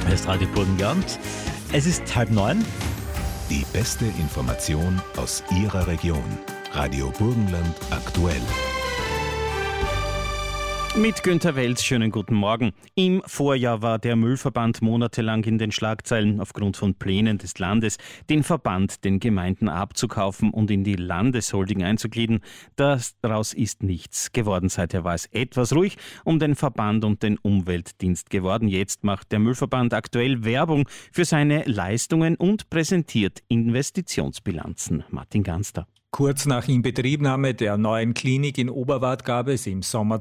Hier ist Radio Burgenland. Es ist 8:30. Die beste Information aus Ihrer Region. Radio Burgenland aktuell. Mit Günther Welz, schönen guten Morgen. Im Vorjahr war der Müllverband monatelang in den Schlagzeilen aufgrund von Plänen des Landes, den Verband den Gemeinden abzukaufen und in die Landesholding einzugliedern. Daraus ist nichts geworden. Seither war es etwas ruhig um den Verband und den Umweltdienst geworden. Jetzt macht der Müllverband aktuell Werbung für seine Leistungen und präsentiert Investitionsbilanzen. Martin Ganster. Kurz nach Inbetriebnahme der neuen Klinik in Oberwart gab es im Sommer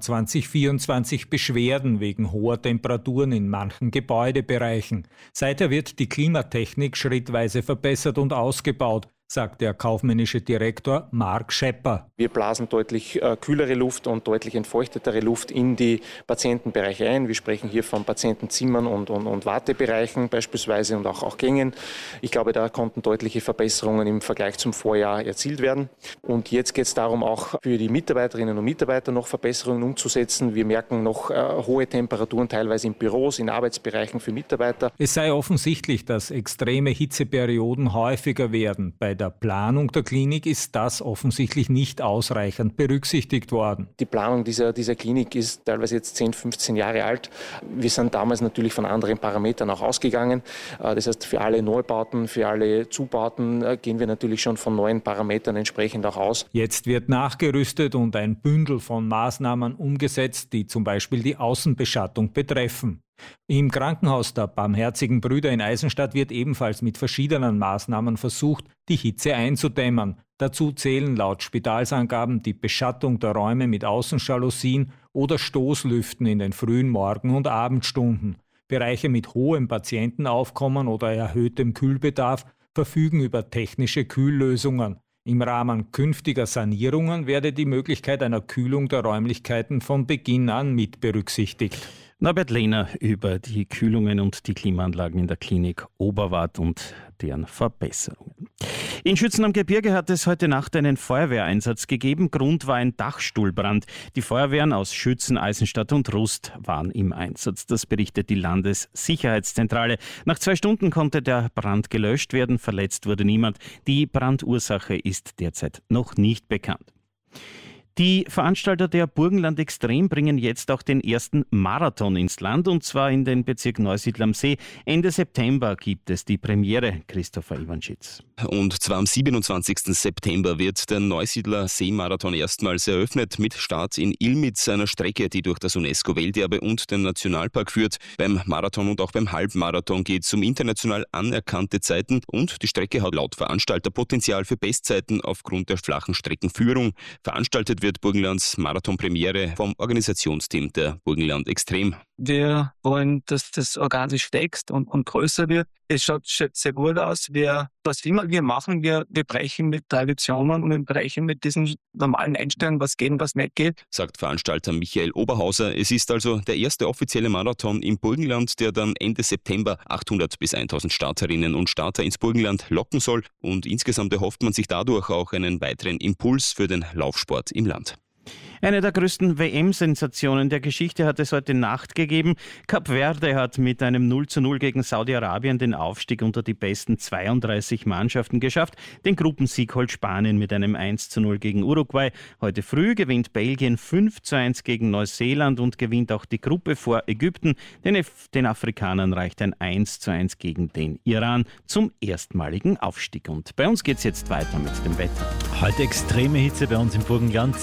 2024 Beschwerden wegen hoher Temperaturen in manchen Gebäudebereichen. Seither wird die Klimatechnik schrittweise verbessert und ausgebaut, sagt der kaufmännische Direktor Marc Schepper. Wir blasen deutlich kühlere Luft und deutlich entfeuchtetere Luft in die Patientenbereiche ein. Wir sprechen hier von Patientenzimmern und Wartebereichen beispielsweise und auch Gängen. Ich glaube, da konnten deutliche Verbesserungen im Vergleich zum Vorjahr erzielt werden. Und jetzt geht es darum, auch für die Mitarbeiterinnen und Mitarbeiter noch Verbesserungen umzusetzen. Wir merken noch hohe Temperaturen teilweise in Büros, in Arbeitsbereichen für Mitarbeiter. Es sei offensichtlich, dass extreme Hitzeperioden häufiger werden. Bei der Planung der Klinik ist das offensichtlich nicht ausreichend berücksichtigt worden. Die Planung dieser Klinik ist teilweise jetzt 10, 15 Jahre alt. Wir sind damals natürlich von anderen Parametern auch ausgegangen. Das heißt, für alle Neubauten, für alle Zubauten gehen wir natürlich schon von neuen Parametern entsprechend auch aus. Jetzt wird nachgerüstet und ein Bündel von Maßnahmen umgesetzt, die zum Beispiel die Außenbeschattung betreffen. Im Krankenhaus der Barmherzigen Brüder in Eisenstadt wird ebenfalls mit verschiedenen Maßnahmen versucht, die Hitze einzudämmen. Dazu zählen laut Spitalsangaben die Beschattung der Räume mit Außenjalousien oder Stoßlüften in den frühen Morgen- und Abendstunden. Bereiche mit hohem Patientenaufkommen oder erhöhtem Kühlbedarf verfügen über technische Kühllösungen. Im Rahmen künftiger Sanierungen werde die Möglichkeit einer Kühlung der Räumlichkeiten von Beginn an mit berücksichtigt. Norbert Lehner über die Kühlungen und die Klimaanlagen in der Klinik Oberwart und deren Verbesserungen. In Schützen am Gebirge hat es heute Nacht einen Feuerwehreinsatz gegeben. Grund war ein Dachstuhlbrand. Die Feuerwehren aus Schützen, Eisenstadt und Rust waren im Einsatz. Das berichtet die Landessicherheitszentrale. Nach 2 Stunden konnte der Brand gelöscht werden. Verletzt wurde niemand. Die Brandursache ist derzeit noch nicht bekannt. Die Veranstalter der Burgenland Extrem bringen jetzt auch den ersten Marathon ins Land, und zwar in den Bezirk Neusiedl am See. Ende September gibt es die Premiere. Christopher Iwanschitz. Und zwar am 27. September wird der Neusiedler Seemarathon erstmals eröffnet, mit Start in Ilmitz, einer Strecke, die durch das UNESCO-Welterbe und den Nationalpark führt. Beim Marathon und auch beim Halbmarathon geht es um international anerkannte Zeiten, und die Strecke hat laut Veranstalter Potenzial für Bestzeiten aufgrund der flachen Streckenführung. Veranstaltet wird Burgenlands Marathonpremiere vom Organisationsteam der Burgenland Extrem. Wir wollen, dass das organisch wächst und größer wird. Es schaut sehr gut aus. Was immer wir machen, wir brechen mit Traditionen und wir brechen mit diesen normalen Einstellungen, was geht und was nicht geht. Sagt Veranstalter Michael Oberhauser. Es ist also der erste offizielle Marathon im Burgenland, der dann Ende September 800 bis 1000 Starterinnen und Starter ins Burgenland locken soll. Und insgesamt erhofft man sich dadurch auch einen weiteren Impuls für den Laufsport im Land. Eine der größten WM-Sensationen der Geschichte hat es heute Nacht gegeben. Kap Verde hat mit einem 0:0 gegen Saudi-Arabien den Aufstieg unter die besten 32 Mannschaften geschafft. Den Gruppensieg holt Spanien mit einem 1:0 gegen Uruguay. Heute früh gewinnt Belgien 5:1 gegen Neuseeland und gewinnt auch die Gruppe vor Ägypten. Den Afrikanern reicht ein 1:1 gegen den Iran zum erstmaligen Aufstieg. Und bei uns geht es jetzt weiter mit dem Wetter. Heute extreme Hitze bei uns im Burgenland.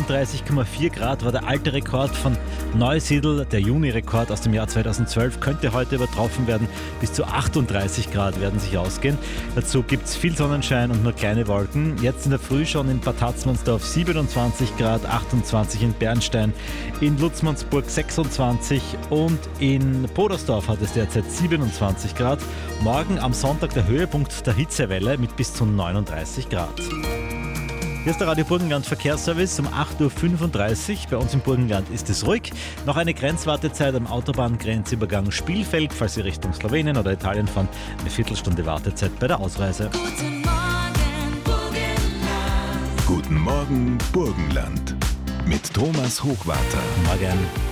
37,4 Grad war der alte Rekord von Neusiedl. Der Juni-Rekord aus dem Jahr 2012 könnte heute übertroffen werden. Bis zu 38 Grad werden sich ausgehen. Dazu gibt es viel Sonnenschein und nur kleine Wolken. Jetzt in der Früh schon in Bad Hatzmannsdorf 27 Grad, 28 in Bernstein, in Lutzmannsburg 26 und in Podersdorf hat es derzeit 27 Grad. Morgen am Sonntag der Höhepunkt der Hitzewelle mit bis zu 39 Grad. Hier ist der Radio Burgenland Verkehrsservice um 8:35 Uhr. Bei uns im Burgenland ist es ruhig. Noch eine Grenzwartezeit am Autobahngrenzübergang Spielfeld, falls Sie Richtung Slowenien oder Italien fahren. Eine Viertelstunde Wartezeit bei der Ausreise. Guten Morgen, Burgenland. Guten Morgen, Burgenland. Mit Thomas Hochwarter. Morgen.